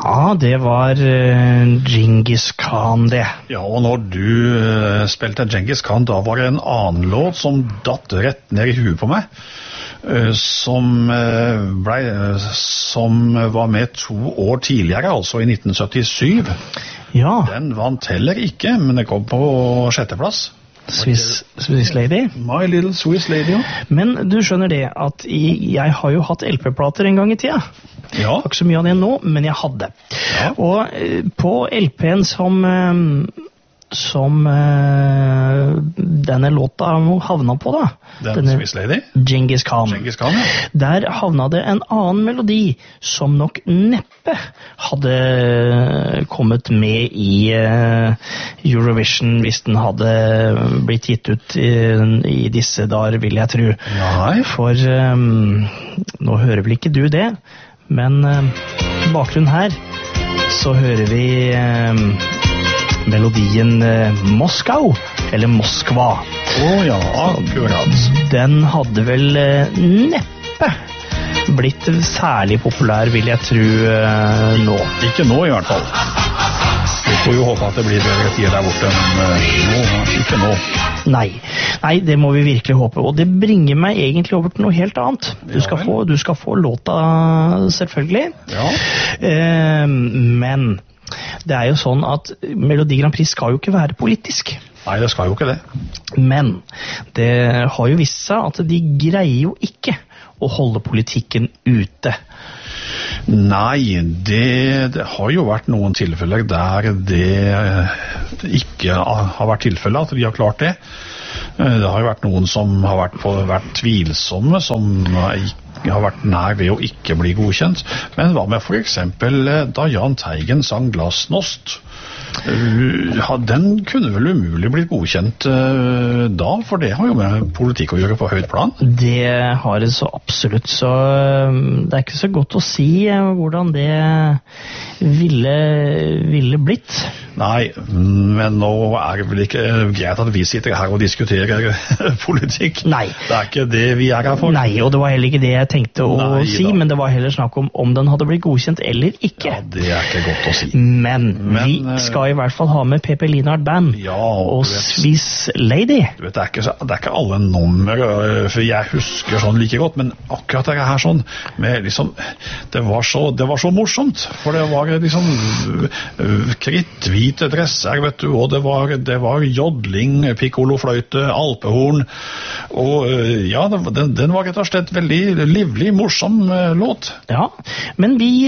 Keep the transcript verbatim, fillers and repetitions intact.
Ja, det var uh, Genghis Khan, det. Ja, og når du uh, spilte Genghis Khan, da var det en annen låt som datt rett ned i huet på meg, uh, som, uh, ble, uh, som var med to år tidligere, altså i nitten syttisju. Ja. Den vant heller ikke, men det kom på sjetteplass. Swiss, Swiss Lady. My Little Swiss Lady, ja. Men du skjønner det, at jeg har jo hatt L P-plater en gang i tida. Ja. Ikke så mye av det nå, men jeg hadde. Ja. Og eh, på L P-en som, eh, som eh, denne låta havna på da. Den denne Swiss Lady? Genghis Khan. Genghis Khan, ja. Der havna det en annen melodi som nok neppe hadde kommet med i uh, Eurovision hvis den hadde blitt gitt ut i, i disse dager, vil jeg tro. Nei. For um, nå hører vel ikke du det, men uh, på bakgrunnen her så hører vi uh, melodien uh, Moskau, eller Moskva. Å oh, ja, akkurat. Den hadde vel uh, neppe blitt særlig populær, vil jeg tro, uh, nå. Ikke nå i hvert fall. Vi får jo håpe at det blir bedre tider der borte, men uh, nå, ikke nå. Nei. Nei, det må vi virkelig håpe. Og det bringer meg egentlig over til noe helt annet. Du skal, Ja, få, du skal få låta, selvfølgelig. Ja. Uh, men det er jo sånn at Melodi Grand Prix skal jo ikke være politisk. Nei, det skal jo ikke det. Men det har jo vist seg at de greier jo ikke å holde politikken ute. Nei, det, det har jo vært noen tilfeller der det ikke har vært tilfellet, at de har klart det. Det har jo vært noen som har vært, på, vært tvilsomme, som har vært nær ved å ikke bli godkjent. Men hva med for eksempel da Jahn Teigen sang Glasnost? Ja, den kunne vel umulig blitt godkjent uh, da, for det har jo med politikk å gjøre på høyt plan. Det har det så absolutt, så uh, det er ikke så godt å si uh, hvordan det ville, ville blitt. Nei, men nå er det vel ikke greit at vi sitter her og diskuterer politikk. Nei. Det er ikke det vi er her for. Nei, og det var heller ikke det jeg tenkte å Nei, si, da. Men det var heller snakk om om den hadde blitt godkjent eller ikke. Ja, det er ikke godt å si. Men, Men vi skal i hvert fall ha med Pepe Linard Band ja, og du vet, Swiss Lady. Du vet, det er, ikke, så- det er ikke alle nummer, øh, for jeg husker sånn like godt, men akkurat det her sånn, med liksom, det var så, det var så morsomt, for det var liksom øh, kritthvite dresser, vet du, og det var, det var jodling, pikkolofløyte, alpehorn, og øh, ja, den, den var rett og slett veldig livlig, morsom øh, låt. Ja, men vi